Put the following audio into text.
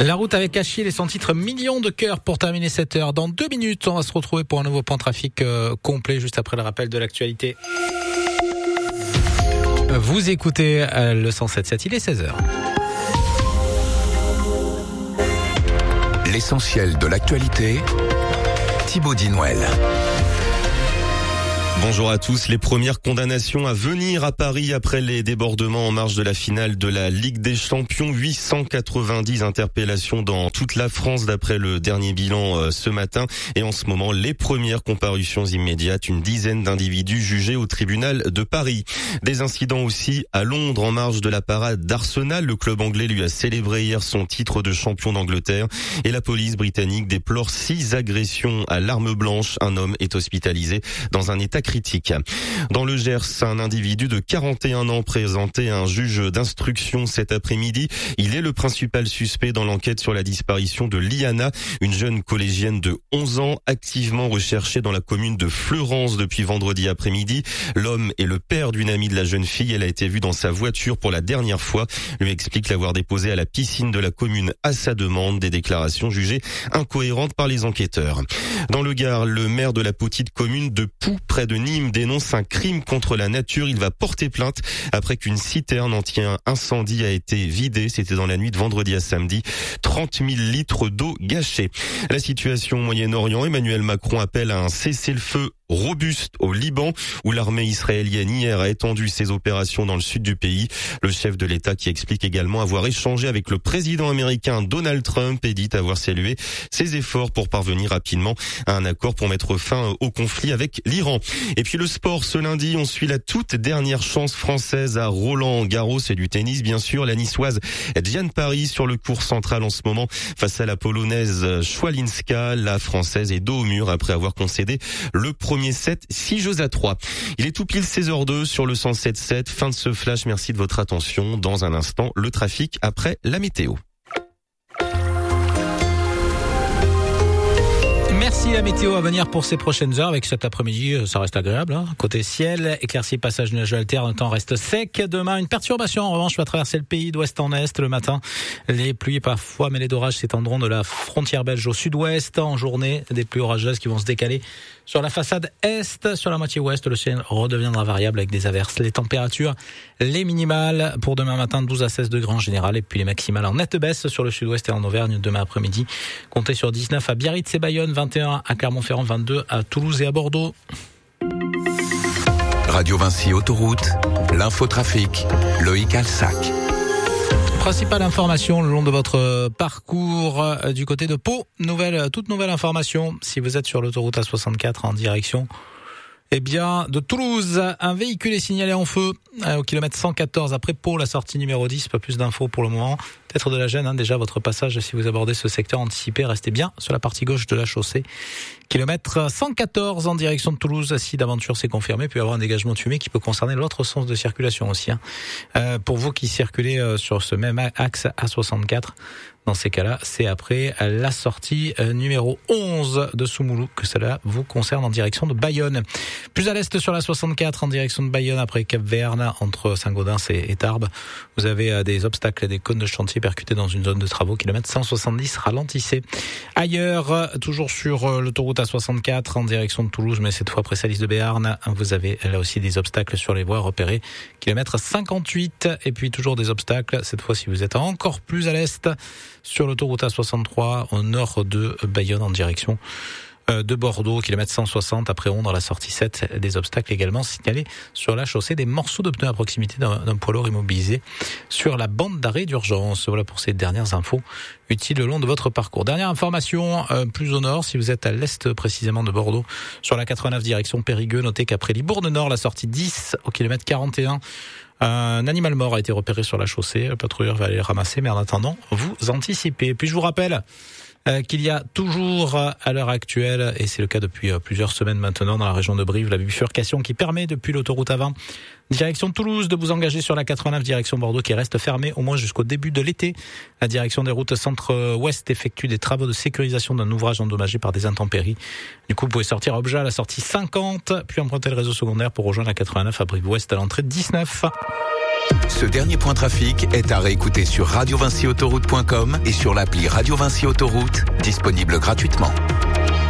La route avec Achille et son titre Millions de cœurs pour terminer cette heure. Dans 2 minutes, on va se retrouver pour un nouveau point trafic complet juste après le rappel de l'actualité. Vous écoutez le 107.7, il est 16h. L'essentiel de l'actualité, Thibaut Dinouel. Bonjour à tous. Les premières condamnations à venir à Paris après les débordements en marge de la finale de la Ligue des Champions. 890 interpellations dans toute la France d'après le dernier bilan ce matin. Et en ce moment, les premières comparutions immédiates. Une dizaine d'individus jugés au tribunal de Paris. Des incidents aussi à Londres en marge de la parade d'Arsenal. Le club anglais lui a célébré hier son titre de champion d'Angleterre. Et la police britannique déplore 6 agressions à l'arme blanche. Un homme est hospitalisé dans un état critique. Dans le Gers, un individu de 41 ans présenté à un juge d'instruction cet après-midi. Il est le principal suspect dans l'enquête sur la disparition de Liana, une jeune collégienne de 11 ans activement recherchée dans la commune de Fleurance depuis vendredi après-midi. L'homme est le père d'une amie de la jeune fille. Elle a été vue dans sa voiture pour la dernière fois. Lui explique l'avoir déposée à la piscine de la commune à sa demande. Des déclarations jugées incohérentes par les enquêteurs. Dans le Gard, le maire de la petite commune de Poux, près de Nîmes, dénonce un crime contre la nature. Il va porter plainte après qu'une citerne anti-incendie a été vidée. C'était dans la nuit de vendredi à samedi. 30 000 litres d'eau gâchée. La situation au Moyen-Orient, Emmanuel Macron appelle à un cessez-le-feu robuste au Liban, où l'armée israélienne hier a étendu ses opérations dans le sud du pays. Le chef de l'État qui explique également avoir échangé avec le président américain Donald Trump et dit avoir salué ses efforts pour parvenir rapidement à un accord pour mettre fin au conflit avec l'Iran. Et puis le sport, ce lundi, on suit la toute dernière chance française à Roland-Garros et du tennis, bien sûr. La niçoise Diane Paris sur le court central en ce moment face à la polonaise Schwalinska. La française est dos au mur après avoir concédé le premier set 6-3. Il est tout pile 16h02 sur le 107.7. Fin de ce flash. Merci de votre attention. Dans un instant, le trafic après la météo. Merci la météo à venir pour ces prochaines heures. Avec cet après-midi, ça reste agréable. Côté ciel, éclairci, passage nuageux alterne, le temps reste sec. Demain, une perturbation en revanche va traverser le pays d'ouest en est. Le matin, les pluies parfois mêlées d'orages s'étendront de la frontière belge au sud-ouest. En journée, des pluies orageuses qui vont se décaler sur la façade est. Sur la moitié ouest, le ciel redeviendra variable avec des averses. Les températures, les minimales pour demain matin, 12 à 16 degrés en général. Et puis les maximales en nette baisse sur le sud-ouest et en Auvergne demain après-midi. Comptez sur 19 à Biarritz et Bayonne, 21 à Clermont-Ferrand, 22 à Toulouse et à Bordeaux. Radio Vinci Autoroute, l'infotrafic, Loïc Alsac. Principale information le long de votre parcours du côté de Pau. Toute nouvelle information. Si vous êtes sur l'autoroute A64 en direction de Toulouse, un véhicule est signalé en feu au kilomètre 114 après Pau, la sortie numéro 10. Pas plus d'infos pour le moment. Peut-être de la gêne, déjà votre passage, si vous abordez ce secteur anticipé, restez bien sur la partie gauche de la chaussée. Kilomètre 114 en direction de Toulouse, si d'aventure c'est confirmé, puis avoir un dégagement de fumée qui peut concerner l'autre sens de circulation aussi. Pour vous qui circulez sur ce même axe A64, dans ces cas-là, c'est après la sortie numéro 11 de Soumoulou que cela vous concerne en direction de Bayonne. Plus à l'est sur la 64 en direction de Bayonne après Cap-Verne entre Saint-Gaudens et Tarbes. Vous avez des obstacles, des cônes de chantier percutés dans une zone de travaux. Kilomètre 170, ralentissez. Ailleurs, toujours sur l'autoroute A64 en direction de Toulouse, mais cette fois après Salis de Béarn, vous avez là aussi des obstacles sur les voies repérées. Kilomètre 58 et puis toujours des obstacles. Cette fois, si vous êtes encore plus à l'est, sur l'autoroute A63 au nord de Bayonne en direction de Bordeaux, kilomètre 160 après Ondres, la sortie 7, des obstacles également signalés sur la chaussée, des morceaux de pneus à proximité d'un poids lourd immobilisé sur la bande d'arrêt d'urgence. Voilà pour ces dernières infos utiles le long de votre parcours. Dernière information, plus au nord, si vous êtes à l'est précisément de Bordeaux, sur la 89 direction Périgueux, notez qu'après Libourne-Nord, la sortie 10 au kilomètre 41, un animal mort a été repéré sur la chaussée. Le patrouilleur va aller le ramasser, mais en attendant, vous anticipez. Puis je vous rappelle qu'il y a toujours à l'heure actuelle, et c'est le cas depuis plusieurs semaines maintenant dans la région de Brive, la bifurcation qui permet depuis l'autoroute A20 direction Toulouse de vous engager sur la 89 direction Bordeaux qui reste fermée au moins jusqu'au début de l'été. La direction des routes centre-ouest effectue des travaux de sécurisation d'un ouvrage endommagé par des intempéries. Du coup, vous pouvez sortir à Obja à la sortie 50, puis emprunter le réseau secondaire pour rejoindre la 89 à Brive-Ouest à l'entrée 19. Ce dernier point trafic est à réécouter sur radiovincyautoroute.com et sur l'appli Radio Vinci Autoroute, disponible gratuitement.